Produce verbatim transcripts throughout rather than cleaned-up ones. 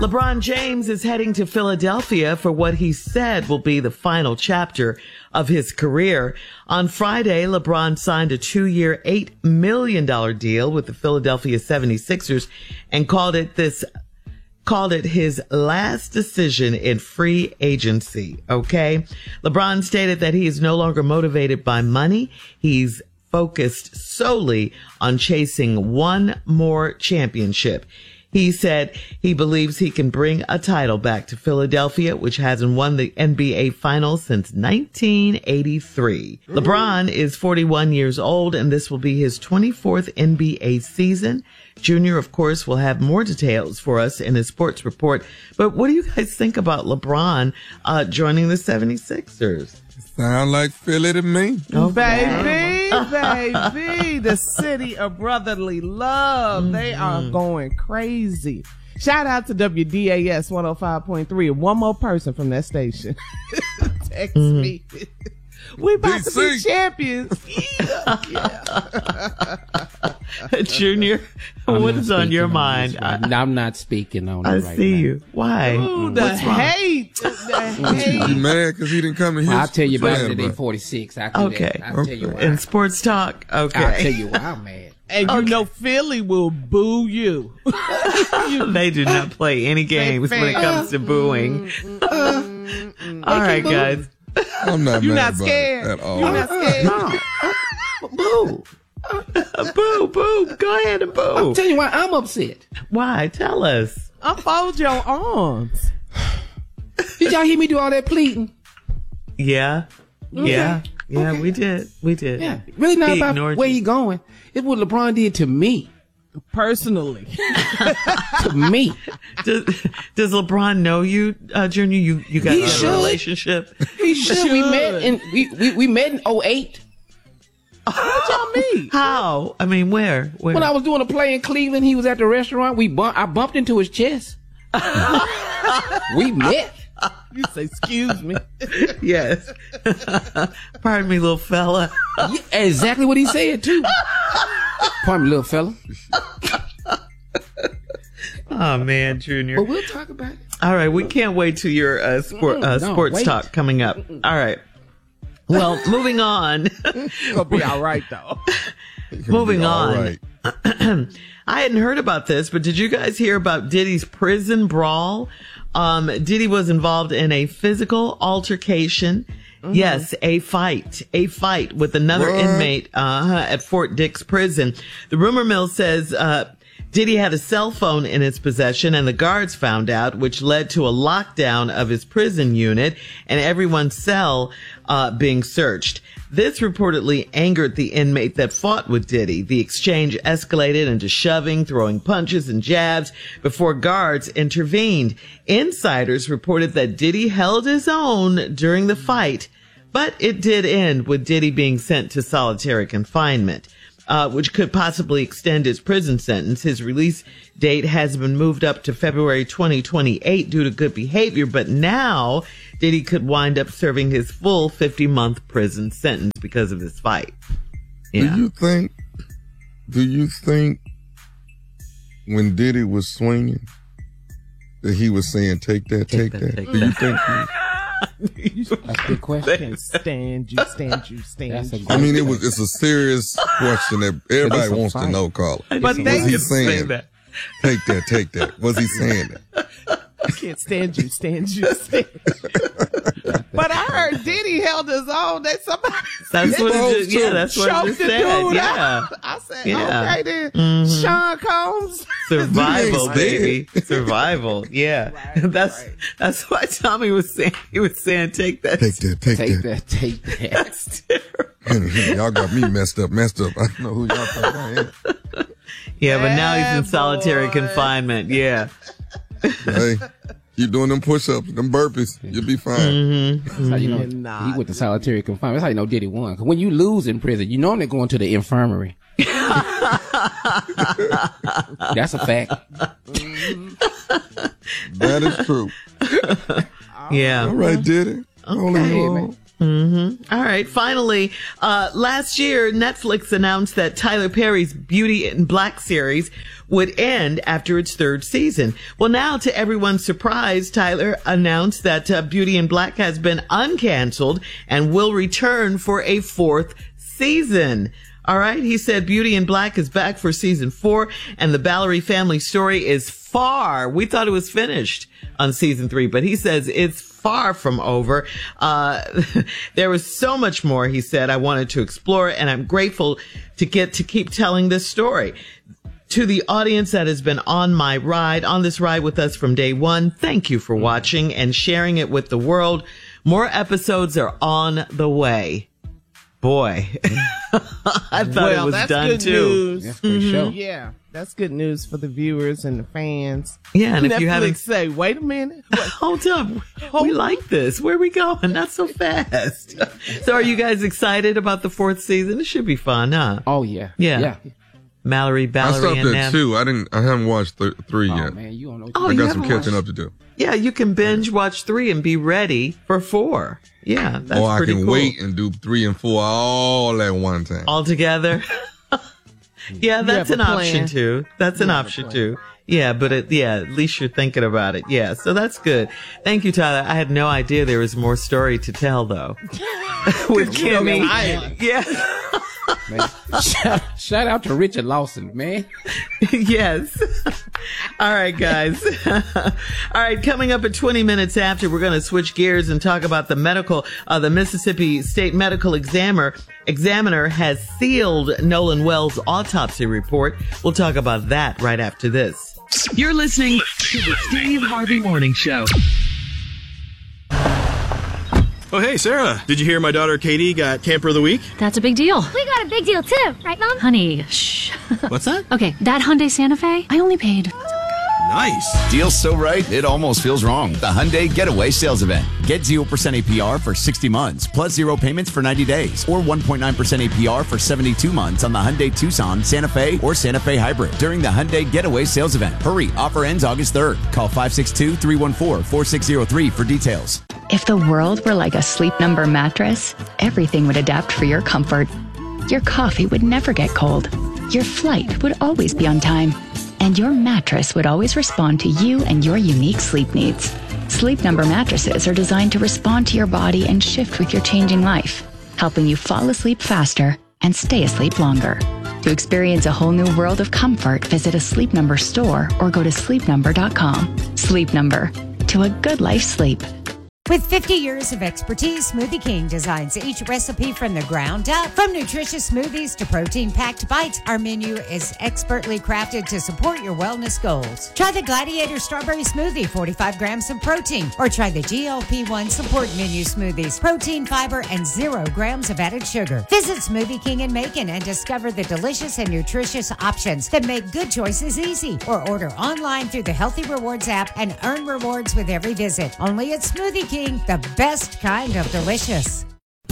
LeBron James is heading to Philadelphia for what he said will be the final chapter of his career. On Friday, LeBron signed a two-year, eight million dollars deal with the Philadelphia seventy-sixers and called it this called it his last decision in free agency. Okay. LeBron stated that he is no longer motivated by money. He's focused solely on chasing one more championship. He said he believes he can bring a title back to Philadelphia, which hasn't won the N B A Finals since nineteen eighty-three. Mm. LeBron is forty-one years old, and this will be his twenty-fourth N B A season. Junior, of course, will have more details for us in his sports report. But what do you guys think about LeBron uh, joining the seventy-sixers? Sound like Philly to me. Oh, baby, baby. The city of brotherly love. Mm-hmm. They are going crazy. Shout out to W D A S one oh five point three. One more person from that station. Text mm-hmm. me. We about D C. To be champions. Yeah. Yeah. Junior, I'm what is on your on mind? Right. I'm not speaking on it I right see now. you. Why? Ooh, the What's wrong? hate. The hate. You mad because he didn't come in here? Well, I'll tell you about Man, it bro. at forty-six. I'll tell Okay. That. I'll Okay. tell you why. In sports talk? Okay. I'll tell you why I'm mad. And Okay. you know Philly will boo you. They do not play any games when it comes to booing. All right, guys. I'm not You're mad not about scared. it at all. You're not scared. Boo. Boo, boo. Go ahead and I'll boo. tell you why I'm upset. Why? Tell us. Unfold your arms. Did y'all hear me do all that pleading? Yeah. Okay. Yeah. Yeah, Okay. we did. We did. Yeah. Really not He about ignored where you. he going. It's what LeBron did to me. Personally. To me. Does, does LeBron know you, uh, Junior? You, you guys He have should. a relationship? He should. We met in we, we, we met in oh eight. What y'all mean? How? I mean, where? Where? When I was doing a play in Cleveland, he was at the restaurant. We bump, I bumped into his chest. We met. You say, excuse me. Yes. Pardon me, little fella. Yeah, exactly what he said too. Pardon me, little fella. Oh, man, Junior. But we'll talk about it. All right, we can't wait till your uh, sport, uh, No, sports wait. talk coming up. All right. Well, moving on. It's gonna be all right though. Moving All on. right. I hadn't heard about this, but did you guys hear about Diddy's prison brawl? Um, Diddy was involved in a physical altercation. Mm-hmm. Yes, a fight, a fight with another What? inmate, uh, at Fort Dix prison. The rumor mill says, uh, Diddy had a cell phone in his possession and the guards found out, which led to a lockdown of his prison unit and everyone's cell, uh, being searched. This reportedly angered the inmate that fought with Diddy. The exchange escalated into shoving, throwing punches and jabs before guards intervened. Insiders reported that Diddy held his own during the fight, but it did end with Diddy being sent to solitary confinement, uh, which could possibly extend his prison sentence. His release date has been moved up to February twenty twenty-eight due to good behavior, but now Diddy could wind up serving his full fifty-month prison sentence because of this fight. Yeah. Do you think, do you think when Diddy was swinging that he was saying, take that, take, Take that, that? take Do you that. think he, That's a good question. Can't stand you, stand you, stand That's a you. good I mean, it was, it's a serious question that everybody But it's a wants to fight. know, Carla. I But just they- wanted to Was he say saying- that. Take that, take that. Was he saying that? I can't stand you, stand you, stand you. But I heard Diddy held his own. That somebody That's what it supposed just, yeah, to. that's what it choked just the said. dude Yeah. out. I said, Yeah. okay then. Mhm. Sean Combs. Survival, Right. baby. Survival. Yeah. Right, that's, right. that's why Tommy was saying, he was saying, take that. Take that, take, Take that. that, take that. That's terrible. Henry, Henry, y'all got me messed up, messed up. I don't know who y'all think I am. Yeah, but now he's in Yeah, solitary boy. confinement. Yeah. Hey, keep doing them push-ups, them burpees. You'll be fine. Mm-hmm. That's how you know You're not. he went to solitary confinement. That's how you know Diddy won. Because when you lose in prison, you normally going to the infirmary. That's a fact. That is true. Yeah. All right, Diddy. Holy Okay, Lord. man. Mm-hmm. All right. Finally, uh, last year, Netflix announced that Tyler Perry's Beauty in Black series would end after its third season. Well, now, to everyone's surprise, Tyler announced that uh, Beauty in Black has been uncanceled and will return for a fourth season. All right. He said Beauty in Black is back for season four, and the Ballery family story is far. We thought it was finished on season three, but he says it's far from over. Uh, there was so much more, he said, I wanted to explore, and I'm grateful to get to keep telling this story. To the audience that has been on my ride, on this ride with us from day one, thank you for watching and sharing it with the world. More episodes are on the way. Boy, I thought well, it was that's done good too. News. That's a great show. Yeah, that's good news for the viewers and the fans. Yeah, and if Netflix you haven't, say, wait a minute. What? hold up, we like this. Where are we going? Not so fast. So, are you guys excited about the fourth season? It should be fun, huh? Oh yeah, Yeah. yeah. Mallory, I Ballery, stopped and at Nam. two. I didn't. I haven't watched th- three Oh yet. man, you don't know. Oh, I you got some haven't catching watched- up to do. Yeah, you can binge watch three and be ready for four. Yeah, that's or I pretty can cool. wait and do three and four all at one time. all together. Yeah, that's have an a option plan. too. That's an have a option plan. too. Yeah, but it, yeah, at least you're thinking about it. Yeah, so that's good. Thank you, Tyler. I had no idea there was more story to tell though. With Kimmy. Yeah. Man. shout, shout out to Richard Lawson, man. Yes. All right, guys. All right, coming up at twenty minutes after, we're going to switch gears and talk about the medical, uh, the Mississippi State Medical Examiner, Examiner has sealed Nolan Wells' autopsy report. We'll talk about that right after this. You're listening to the Steve Harvey Morning Show. Oh, hey, Sarah. Did you hear my daughter Katie got Camper of the Week? That's a big deal. We got a big deal too, right, Mom? Honey, shh. What's that? Okay, that Hyundai Santa Fe, I only paid. Nice. Deal's so right, it almost feels wrong. The Hyundai Getaway Sales Event. Get zero percent A P R for sixty months, plus zero payments for ninety days, or one point nine percent A P R for seventy-two months on the Hyundai Tucson, Santa Fe, or Santa Fe Hybrid during the Hyundai Getaway Sales Event. Hurry, offer ends August third. Call five six two, three one four, four six zero three for details. If the world were like a Sleep Number mattress, everything would adapt for your comfort. Your coffee would never get cold. Your flight would always be on time. And your mattress would always respond to you and your unique sleep needs. Sleep Number mattresses are designed to respond to your body and shift with your changing life, helping you fall asleep faster and stay asleep longer. To experience a whole new world of comfort, visit a Sleep Number store or go to sleep number dot com. Sleep Number. To a good life sleep. With fifty years of expertise, Smoothie King designs each recipe from the ground up. From nutritious smoothies to protein-packed bites, our menu is expertly crafted to support your wellness goals. Try the Gladiator Strawberry Smoothie, forty-five grams of protein. Or try the G L P one Support Menu Smoothies, protein, fiber, and zero grams of added sugar. Visit Smoothie King in Macon and discover the delicious and nutritious options that make good choices easy. Or order online through the Healthy Rewards app and earn rewards with every visit. Only at Smoothie King. The best kind of delicious.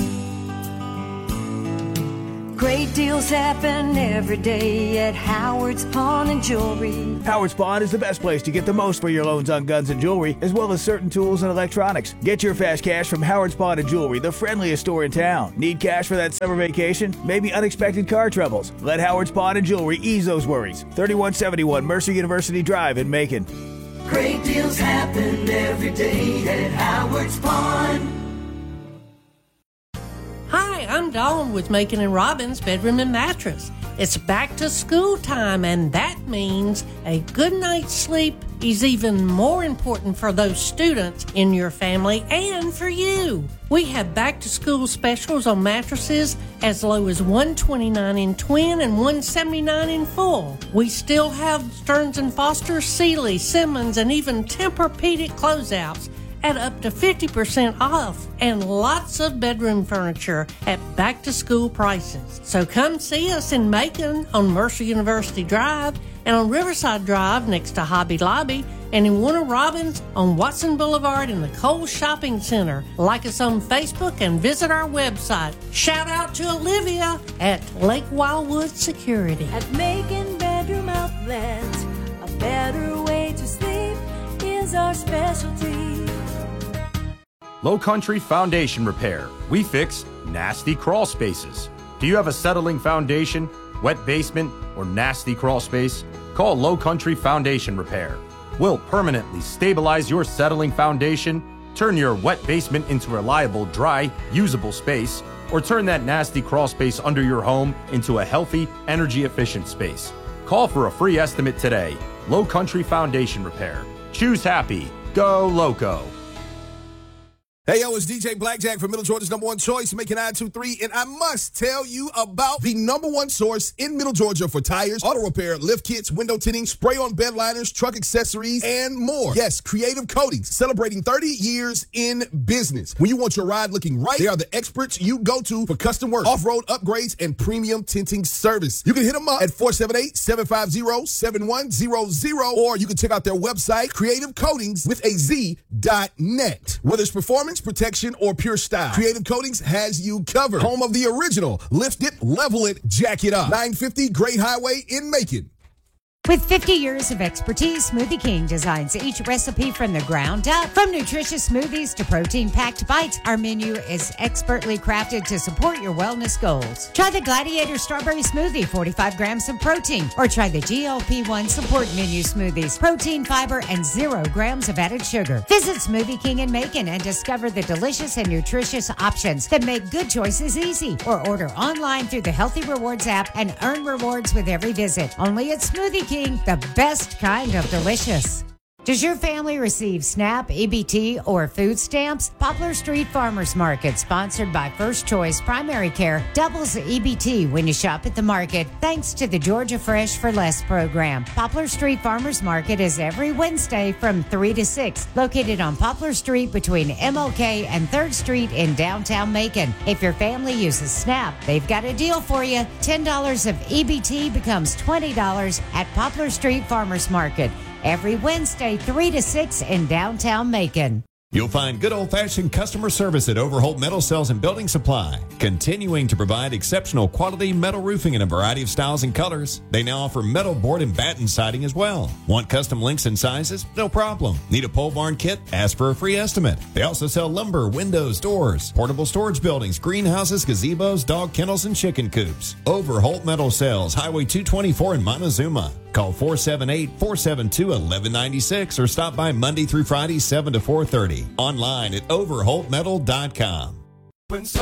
Great deals happen every day at Howard's Pawn and Jewelry. Howard's Pawn is the best place to get the most for your loans on guns and jewelry, as well as certain tools and electronics. Get your fast cash from Howard's Pawn and Jewelry, the friendliest store in town. Need cash for that summer vacation? Maybe unexpected car troubles? Let Howard's Pawn and Jewelry ease those worries. thirty-one seventy-one Mercer University Drive in Macon. Great deals happen every day at Howard's Pawn. Hi, I'm Dawn with Macon and Robbins Bedroom and Mattress. It's back to school time, and that means a good night's sleep is even more important for those students in your family and for you. We have back to school specials on mattresses as low as one hundred twenty-nine dollars in twin and one hundred seventy-nine dollars in full. We still have Stearns and Foster, Sealy, Simmons, and even Tempur-Pedic closeouts at up to fifty percent off, and lots of bedroom furniture at back-to-school prices. So come see us in Macon on Mercer University Drive and on Riverside Drive next to Hobby Lobby, and in Warner Robins on Watson Boulevard in the Kohl's Shopping Center. Like us on Facebook and visit our website. Shout out to Olivia at Lake Wildwood Security. At Macon Bedroom Outlet, a better way to sleep is our specialty. Low Country Foundation Repair. We fix nasty crawl spaces. Do you have a settling foundation, wet basement, or nasty crawl space? Call Low Country Foundation Repair. We'll permanently stabilize your settling foundation, turn your wet basement into reliable, dry, usable space, or turn that nasty crawl space under your home into a healthy, energy-efficient space. Call for a free estimate today. Low Country Foundation Repair. Choose happy. Go Loco. Hey, yo, it's D J Blackjack from Middle Georgia's number one choice, Making nine two three, and I must tell you about the number one source in Middle Georgia for tires, auto repair, lift kits, window tinting, spray-on bed liners, truck accessories, and more. Yes, Creative Coatings, celebrating thirty years in business. When you want your ride looking right, they are the experts you go to for custom work, off-road upgrades, and premium tinting service. You can hit them up at four seven eight, seven five zero, seven one zero zero, or you can check out their website, creative coatings with a Z dot net. Whether it's performance, protection, or pure style, Creative Coatings has you covered. Home of the original Lift It, Level It, Jack It Up. nine fifty Great Highway in Macon. With fifty years of expertise, Smoothie King designs each recipe from the ground up. From nutritious smoothies to protein-packed bites, our menu is expertly crafted to support your wellness goals. Try the Gladiator Strawberry Smoothie, forty-five grams of protein, or try the G L P one Support Menu Smoothies, protein, fiber, and zero grams of added sugar. Visit Smoothie King in Macon and discover the delicious and nutritious options that make good choices easy. Or order online through the Healthy Rewards app and earn rewards with every visit. Only at Smoothie King, the best kind of delicious. Does your family receive SNAP, E B T, or food stamps? Poplar Street Farmers Market, sponsored by First Choice Primary Care, doubles the E B T when you shop at the market, thanks to the Georgia Fresh for Less program. Poplar Street Farmers Market is every Wednesday from three to six, located on Poplar Street between M L K and third Street in downtown Macon. If your family uses SNAP, they've got a deal for you. ten dollars of E B T becomes twenty dollars at Poplar Street Farmers Market. Every Wednesday, three to six in downtown Macon. You'll find good old-fashioned customer service at Overholt Metal Sales and Building Supply, continuing to provide exceptional quality metal roofing in a variety of styles and colors. They now offer metal board and batten siding as well. Want custom links and sizes? No problem. Need a pole barn kit? Ask for a free estimate. They also sell lumber, windows, doors, portable storage buildings, greenhouses, gazebos, dog kennels, and chicken coops. Overholt Metal Sales, Highway two twenty-four in Montezuma. Call four seven eight, four seven two, one one nine six or stop by Monday through Friday, seven to four thirty. Online at overholt metal dot com.